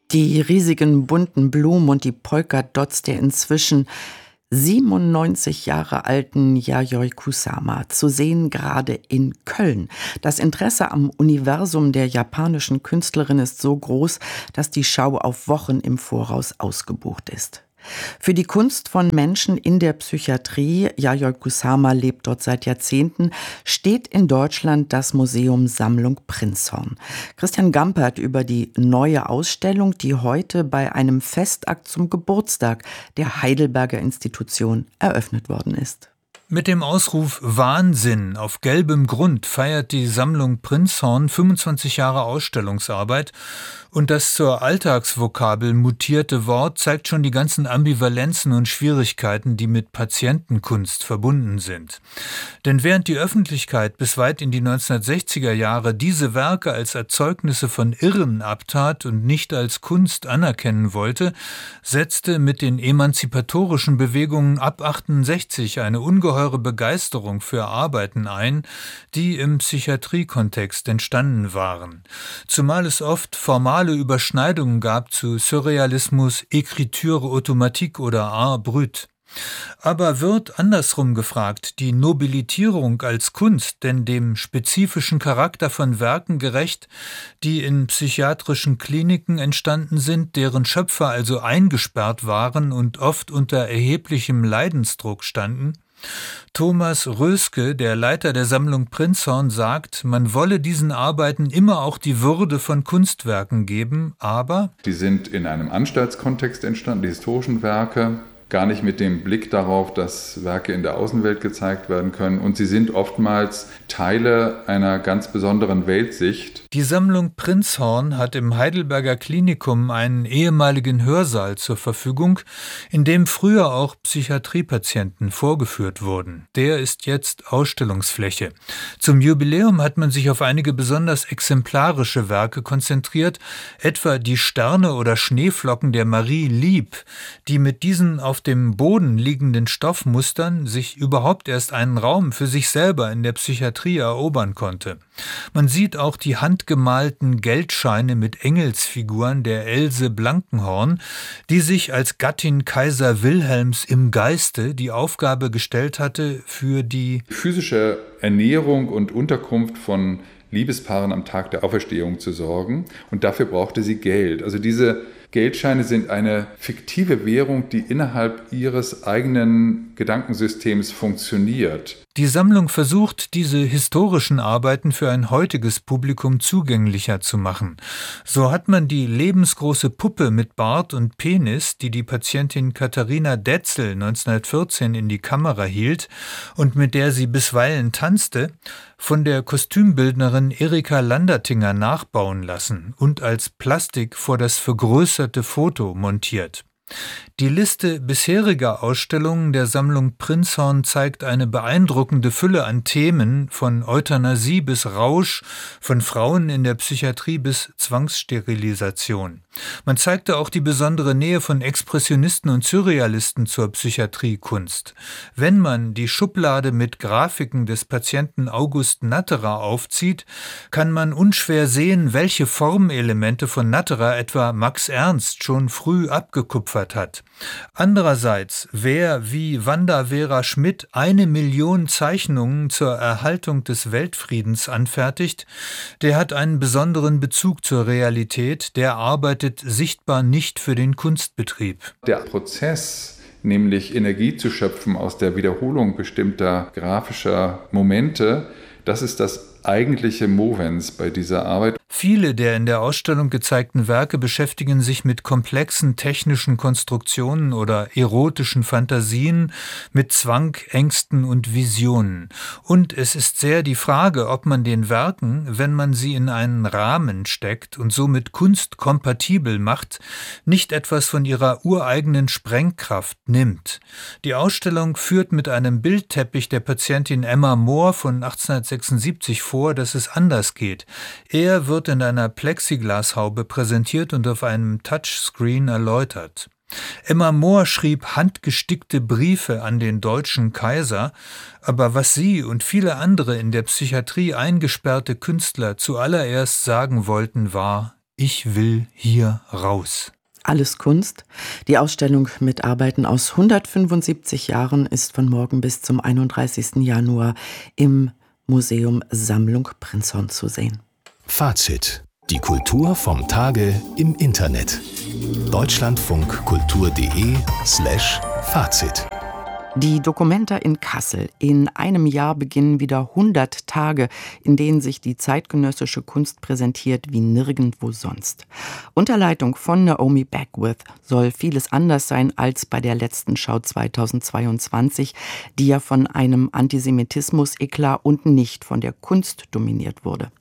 Die riesigen bunten Blumen und die Polkadots der inzwischen 97 Jahre alten Yayoi Kusama, zu sehen gerade in Köln. Das Interesse am Universum der japanischen Künstlerin ist so groß, dass die Schau auf Wochen im Voraus ausgebucht ist. Für die Kunst von Menschen in der Psychiatrie, Yayoi Kusama lebt dort seit Jahrzehnten, steht in Deutschland das Museum Sammlung Prinzhorn. Christian Gampert über die neue Ausstellung, die heute bei einem Festakt zum Geburtstag der Heidelberger Institution eröffnet worden ist. Mit dem Ausruf Wahnsinn auf gelbem Grund feiert die Sammlung Prinzhorn 25 Jahre Ausstellungsarbeit und das zur Alltagsvokabel mutierte Wort zeigt schon die ganzen Ambivalenzen und Schwierigkeiten, die mit Patientenkunst verbunden sind. Denn während die Öffentlichkeit bis weit in die 1960er Jahre diese Werke als Erzeugnisse von Irren abtat und nicht als Kunst anerkennen wollte, setzte mit den emanzipatorischen Bewegungen ab 68 eine ungeheure Begeisterung für Arbeiten ein, die im Psychiatriekontext entstanden waren. Zumal es oft formale Überschneidungen gab zu Surrealismus, Écriture automatique oder Art brut. Aber wird andersrum gefragt, die Nobilitierung als Kunst denn dem spezifischen Charakter von Werken gerecht, die in psychiatrischen Kliniken entstanden sind, deren Schöpfer also eingesperrt waren und oft unter erheblichem Leidensdruck standen? Thomas Röske, der Leiter der Sammlung Prinzhorn, sagt, man wolle diesen Arbeiten immer auch die Würde von Kunstwerken geben, aber die sind in einem Anstaltskontext entstanden, die historischen Werke, gar nicht mit dem Blick darauf, dass Werke in der Außenwelt gezeigt werden können. Und sie sind oftmals Teile einer ganz besonderen Weltsicht. Die Sammlung Prinzhorn hat im Heidelberger Klinikum einen ehemaligen Hörsaal zur Verfügung, in dem früher auch Psychiatriepatienten vorgeführt wurden. Der ist jetzt Ausstellungsfläche. Zum Jubiläum hat man sich auf einige besonders exemplarische Werke konzentriert, etwa die Sterne oder Schneeflocken der Marie Lieb, die mit diesen auf dem Boden liegenden Stoffmustern sich überhaupt erst einen Raum für sich selber in der Psychiatrie erobern konnte. Man sieht auch die handgemalten Geldscheine mit Engelsfiguren der Else Blankenhorn, die sich als Gattin Kaiser Wilhelms im Geiste die Aufgabe gestellt hatte, für die physische Ernährung und Unterkunft von Liebespaaren am Tag der Auferstehung zu sorgen. Und dafür brauchte sie Geld. Also diese Geldscheine sind eine fiktive Währung, die innerhalb ihres eigenen Gedankensystems funktioniert. Die Sammlung versucht, diese historischen Arbeiten für ein heutiges Publikum zugänglicher zu machen. So hat man die lebensgroße Puppe mit Bart und Penis, die die Patientin Katharina Detzel 1914 in die Kamera hielt und mit der sie bisweilen tanzte, von der Kostümbildnerin Erika Landertinger nachbauen lassen und als Plastik vor das vergrößerte Foto montiert. Die Liste bisheriger Ausstellungen der Sammlung Prinzhorn zeigt eine beeindruckende Fülle an Themen, von Euthanasie bis Rausch, von Frauen in der Psychiatrie bis Zwangssterilisation. Man zeigte auch die besondere Nähe von Expressionisten und Surrealisten zur Psychiatriekunst. Wenn man die Schublade mit Grafiken des Patienten August Natterer aufzieht, kann man unschwer sehen, welche Formelemente von Natterer etwa Max Ernst schon früh abgekupfert hat. Andererseits, wer wie Wanda Vera Schmidt 1 Million Zeichnungen zur Erhaltung des Weltfriedens anfertigt, der hat einen besonderen Bezug zur Realität, der arbeitet sichtbar nicht für den Kunstbetrieb. Der Prozess, nämlich Energie zu schöpfen aus der Wiederholung bestimmter grafischer Momente, das ist das eigentliche Movens bei dieser Arbeit. Viele der in der Ausstellung gezeigten Werke beschäftigen sich mit komplexen technischen Konstruktionen oder erotischen Fantasien, mit Zwang, Ängsten und Visionen. Und es ist sehr die Frage, ob man den Werken, wenn man sie in einen Rahmen steckt und somit kunstkompatibel macht, nicht etwas von ihrer ureigenen Sprengkraft nimmt. Die Ausstellung führt mit einem Bildteppich der Patientin Emma Mohr von 1876 vor, dass es anders geht. Er wird in einer Plexiglashaube präsentiert und auf einem Touchscreen erläutert. Emma Mohr schrieb handgestickte Briefe an den deutschen Kaiser, aber was sie und viele andere in der Psychiatrie eingesperrte Künstler zuallererst sagen wollten, war: Ich will hier raus. Alles Kunst. Die Ausstellung mit Arbeiten aus 175 Jahren ist von morgen bis zum 31. Januar im Museum Sammlung Prinzhorn zu sehen. Fazit. Die Kultur vom Tage im Internet. deutschlandfunkkultur.de/Fazit. Die Documenta in Kassel. In einem Jahr beginnen wieder 100 Tage, in denen sich die zeitgenössische Kunst präsentiert wie nirgendwo sonst. Unter Leitung von Naomi Beckwith soll vieles anders sein als bei der letzten Schau 2022, die ja von einem Antisemitismus-Eklat und nicht von der Kunst dominiert wurde.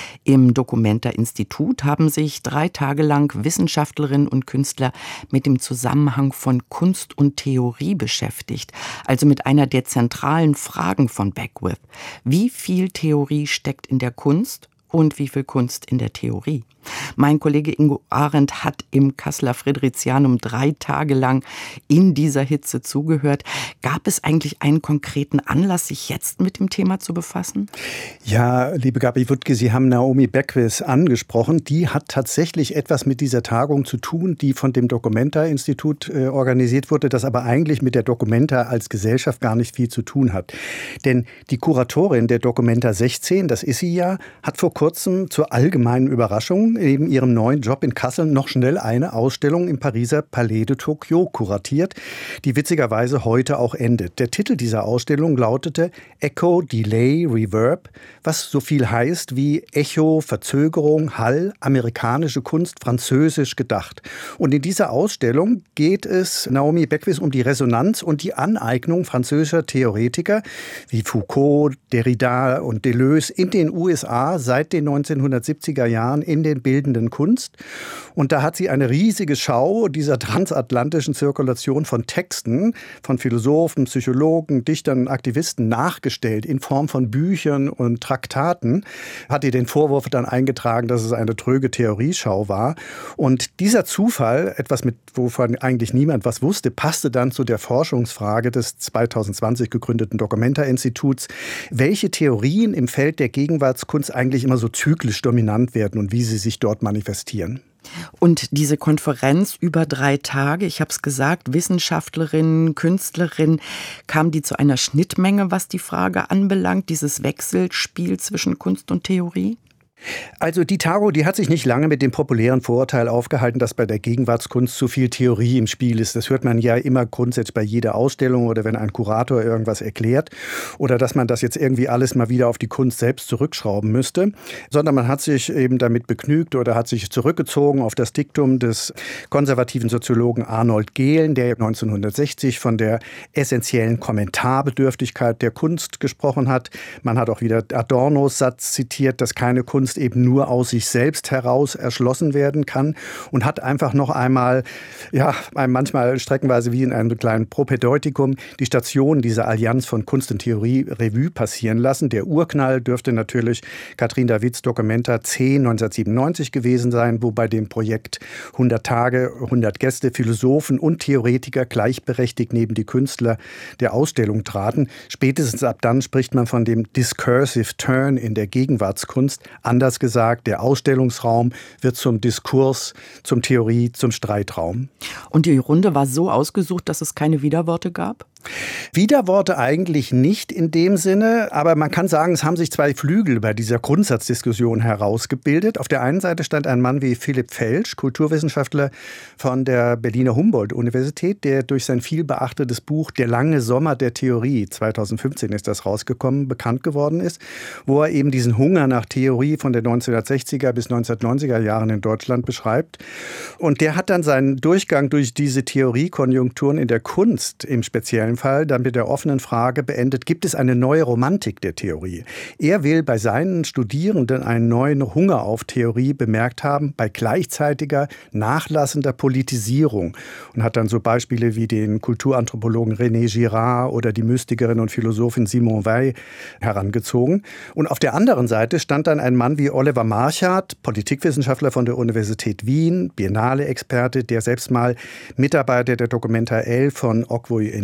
Im Documenta-Institut haben sich 3 Tage lang Wissenschaftlerinnen und Künstler mit dem Zusammenhang von Kunst und Theorie beschäftigt, also mit einer der zentralen Fragen von Beckwith. Wie viel Theorie steckt in der Kunst und wie viel Kunst in der Theorie? Mein Kollege Ingo Arendt hat im Kasseler Friderizianum 3 Tage lang in dieser Hitze zugehört. Gab es eigentlich einen konkreten Anlass, sich jetzt mit dem Thema zu befassen? Ja, liebe Gabi Wuttke, Sie haben Naomi Beckwith angesprochen. Die hat tatsächlich etwas mit dieser Tagung zu tun, die von dem Documenta-Institut organisiert wurde, das aber eigentlich mit der Documenta als Gesellschaft gar nicht viel zu tun hat. Denn die Kuratorin der Documenta 16, das ist sie ja, hat vor kurzem zur allgemeinen Überraschung neben ihrem neuen Job in Kassel noch schnell eine Ausstellung im Pariser Palais de Tokyo kuratiert, die witzigerweise heute auch endet. Der Titel dieser Ausstellung lautete Echo, Delay, Reverb, was so viel heißt wie Echo, Verzögerung, Hall, amerikanische Kunst, französisch gedacht. Und in dieser Ausstellung geht es Naomi Beckwith um die Resonanz und die Aneignung französischer Theoretiker wie Foucault, Derrida und Deleuze in den USA seit den 1970er Jahren in den bildenden Kunst. Und da hat sie eine riesige Schau dieser transatlantischen Zirkulation von Texten von Philosophen, Psychologen, Dichtern und Aktivisten nachgestellt in Form von Büchern und Traktaten. Hat ihr den Vorwurf dann eingetragen, dass es eine tröge Theorieschau war. Und dieser Zufall, etwas wovon eigentlich niemand was wusste, passte dann zu der Forschungsfrage des 2020 gegründeten Documenta-Instituts, welche Theorien im Feld der Gegenwartskunst eigentlich immer so zyklisch dominant werden und wie sie sich dort manifestieren. Und diese Konferenz über 3 Tage, ich habe es gesagt, Wissenschaftlerinnen, Künstlerinnen, kam die zu einer Schnittmenge, was die Frage anbelangt, dieses Wechselspiel zwischen Kunst und Theorie? Also die Tagung, die hat sich nicht lange mit dem populären Vorurteil aufgehalten, dass bei der Gegenwartskunst zu viel Theorie im Spiel ist. Das hört man ja immer grundsätzlich bei jeder Ausstellung oder wenn ein Kurator irgendwas erklärt oder dass man das jetzt irgendwie alles mal wieder auf die Kunst selbst zurückschrauben müsste, sondern man hat sich eben damit begnügt oder hat sich zurückgezogen auf das Diktum des konservativen Soziologen Arnold Gehlen, der 1960 von der essentiellen Kommentarbedürftigkeit der Kunst gesprochen hat. Man hat auch wieder Adornos Satz zitiert, dass keine Kunst eben nur aus sich selbst heraus erschlossen werden kann und hat einfach noch einmal, ja, manchmal streckenweise wie in einem kleinen Propädeutikum, die Station dieser Allianz von Kunst und Theorie Revue passieren lassen. Der Urknall dürfte natürlich Katrin Davids Documenta 10 1997 gewesen sein, wo bei dem Projekt 100 Tage, 100 Gäste, Philosophen und Theoretiker gleichberechtigt neben die Künstler der Ausstellung traten. Spätestens ab dann spricht man von dem Discursive Turn in der Gegenwartskunst. Anders gesagt, der Ausstellungsraum wird zum Diskurs, zum Theorie, zum Streitraum. Und die Runde war so ausgesucht, dass es keine Widerworte gab? Widerworte eigentlich nicht in dem Sinne, aber man kann sagen, es haben sich 2 Flügel bei dieser Grundsatzdiskussion herausgebildet. Auf der einen Seite stand ein Mann wie Philipp Felsch, Kulturwissenschaftler von der Berliner Humboldt-Universität, der durch sein vielbeachtetes Buch Der lange Sommer der Theorie, 2015 ist das rausgekommen, bekannt geworden ist, wo er eben diesen Hunger nach Theorie von den 1960er bis 1990er Jahren in Deutschland beschreibt. Und der hat dann seinen Durchgang durch diese Theoriekonjunkturen in der Kunst im speziellen Fall dann mit der offenen Frage beendet, gibt es eine neue Romantik der Theorie? Er will bei seinen Studierenden einen neuen Hunger auf Theorie bemerkt haben, bei gleichzeitiger, nachlassender Politisierung. Und hat dann so Beispiele wie den Kulturanthropologen René Girard oder die Mystikerin und Philosophin Simone Weil herangezogen. Und auf der anderen Seite stand dann ein Mann wie Oliver Marchart, Politikwissenschaftler von der Universität Wien, Biennale-Experte, der selbst mal Mitarbeiter der Documenta 11 von Okwui Enwezor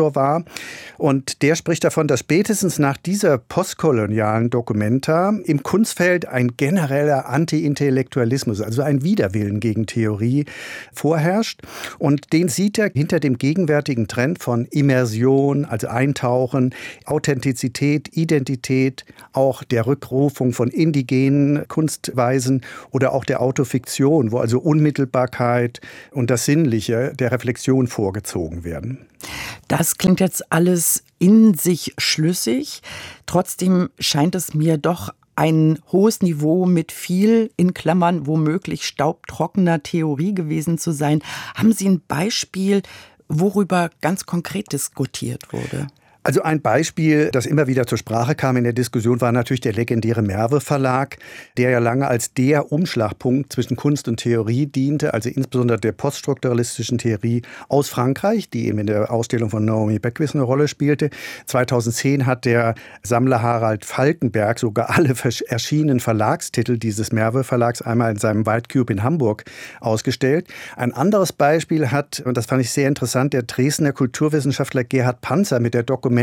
Autor war. Und der spricht davon, dass spätestens nach dieser postkolonialen Documenta im Kunstfeld ein genereller Anti-Intellektualismus, also ein Widerwillen gegen Theorie vorherrscht. Und den sieht er hinter dem gegenwärtigen Trend von Immersion, also Eintauchen, Authentizität, Identität, auch der Rückrufung von indigenen Kunstweisen oder auch der Autofiktion, wo also Unmittelbarkeit und das Sinnliche der Reflexion vorgezogen werden. Das klingt jetzt alles in sich schlüssig. Trotzdem scheint es mir doch ein hohes Niveau mit viel, in Klammern womöglich staubtrockener Theorie gewesen zu sein. Haben Sie ein Beispiel, worüber ganz konkret diskutiert wurde? Also ein Beispiel, das immer wieder zur Sprache kam in der Diskussion, war natürlich der legendäre Merve-Verlag, der ja lange als der Umschlagpunkt zwischen Kunst und Theorie diente, also insbesondere der poststrukturalistischen Theorie aus Frankreich, die eben in der Ausstellung von Naomi Beckwith eine Rolle spielte. 2010 hat der Sammler Harald Falkenberg sogar alle erschienenen Verlagstitel dieses Merve-Verlags einmal in seinem White Cube in Hamburg ausgestellt. Ein anderes Beispiel hat, und das fand ich sehr interessant, der Dresdner Kulturwissenschaftler Gerhard Panzer mit der Documenta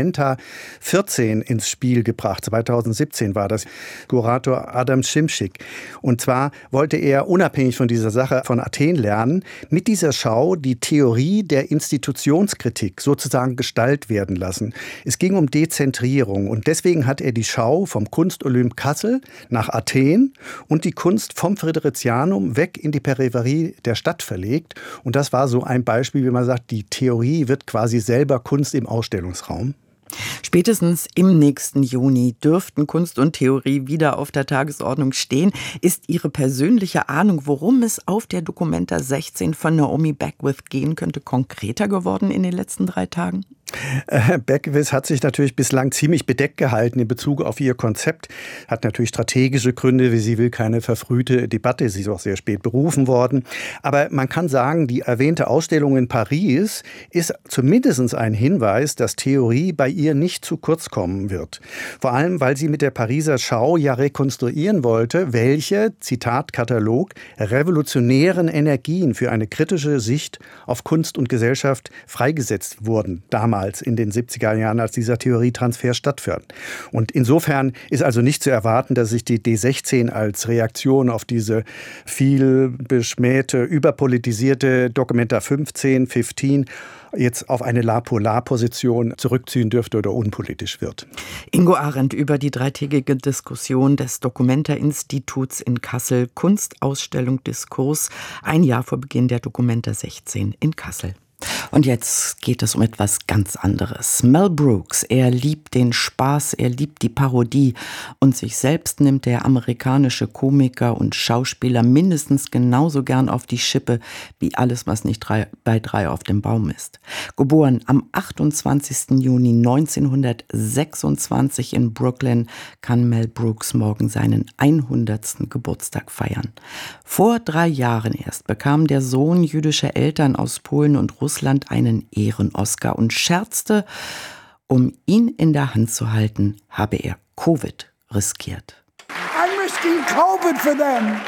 14 ins Spiel gebracht. 2017 war das. Kurator Adam Szymczyk. Und zwar wollte er unabhängig von dieser Sache von Athen lernen, mit dieser Schau die Theorie der Institutionskritik sozusagen Gestalt werden lassen. Es ging um Dezentrierung und deswegen hat er die Schau vom Kunstolymp Kassel nach Athen und die Kunst vom Friderizianum weg in die Peripherie der Stadt verlegt. Und das war so ein Beispiel, wie man sagt, die Theorie wird quasi selber Kunst im Ausstellungsraum. Spätestens im nächsten Juni dürften Kunst und Theorie wieder auf der Tagesordnung stehen. Ist Ihre persönliche Ahnung, worum es auf der Documenta 16 von Naomi Beckwith gehen könnte, konkreter geworden in den letzten 3 Tagen? Beckwith hat sich natürlich bislang ziemlich bedeckt gehalten in Bezug auf ihr Konzept, hat natürlich strategische Gründe, wie sie will keine verfrühte Debatte, sie ist auch sehr spät berufen worden. Aber man kann sagen, die erwähnte Ausstellung in Paris ist zumindest ein Hinweis, dass Theorie bei ihr nicht zu kurz kommen wird. Vor allem, weil sie mit der Pariser Schau ja rekonstruieren wollte, welche, Zitat Katalog, revolutionären Energien für eine kritische Sicht auf Kunst und Gesellschaft freigesetzt wurden, damals in den 70er Jahren, als dieser Theorietransfer stattfand. Und insofern ist also nicht zu erwarten, dass sich die D16 als Reaktion auf diese viel beschmähte, überpolitisierte Documenta 15 jetzt auf eine La-pour-La-Position zurückziehen dürfte oder unpolitisch wird. Ingo Arendt über die 3-tägige Diskussion des Documenta-Instituts in Kassel, Kunstausstellung Diskurs, ein Jahr vor Beginn der Documenta 16 in Kassel. Und jetzt geht es um etwas ganz anderes. Mel Brooks, er liebt den Spaß, er liebt die Parodie und sich selbst nimmt der amerikanische Komiker und Schauspieler mindestens genauso gern auf die Schippe wie alles, was nicht bei 3 auf dem Baum ist. Geboren am 28. Juni 1926 in Brooklyn, kann Mel Brooks morgen seinen 100. Geburtstag feiern. Vor 3 Jahren erst bekam der Sohn jüdischer Eltern aus Polen und Russland einen Ehren-Oscar und scherzte, um ihn in der Hand zu halten, habe er Covid riskiert. I'm risking COVID for them.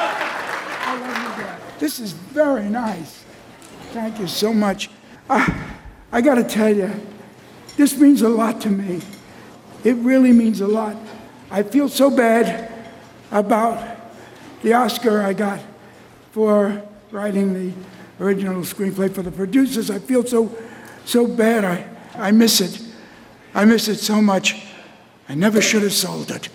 This is very nice. Thank you so much. I gotta tell you, this means a lot to me. It really means a lot. I feel so bad about the Oscar I got for writing the original screenplay for the producers. I feel so bad. I miss it. I miss it so much. I never should have sold it.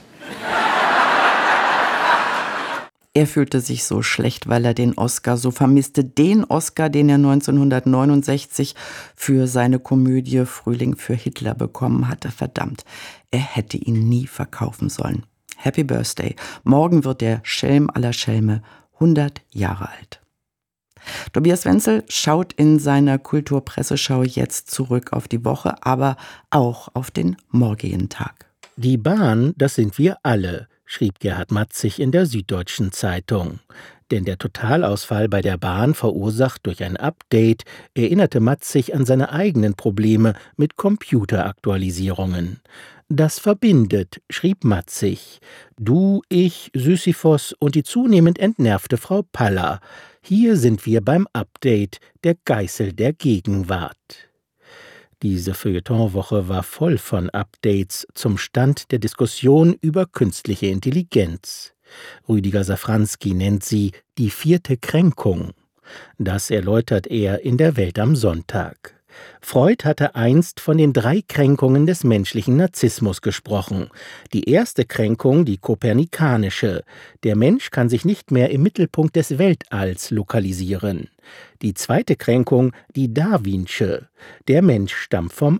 Er fühlte sich so schlecht, weil er den Oscar so vermisste. Den Oscar, den er 1969 für seine Komödie Frühling für Hitler bekommen hatte. Verdammt, er hätte ihn nie verkaufen sollen. Happy Birthday. Morgen wird der Schelm aller Schelme 100 Jahre alt. Tobias Wenzel schaut in seiner Kulturpresseschau jetzt zurück auf die Woche, aber auch auf den morgigen Tag. Die Bahn, das sind wir alle, schrieb Gerhard Matzig in der Süddeutschen Zeitung. Denn der Totalausfall bei der Bahn, verursacht durch ein Update, erinnerte Matzig an seine eigenen Probleme mit Computeraktualisierungen. Das verbindet, schrieb Matzig. Du, ich, Sisyphos und die zunehmend entnervte Frau Paller. Hier sind wir beim Update, der Geißel der Gegenwart. Diese Feuilletonwoche war voll von Updates zum Stand der Diskussion über künstliche Intelligenz. Rüdiger Safranski nennt sie die 4. Kränkung. Das erläutert er in der Welt am Sonntag. Freud hatte einst von den 3 Kränkungen des menschlichen Narzissmus gesprochen. Die erste Kränkung, die kopernikanische. Der Mensch kann sich nicht mehr im Mittelpunkt des Weltalls lokalisieren. Die zweite Kränkung, die darwinsche. Der Mensch stammt vom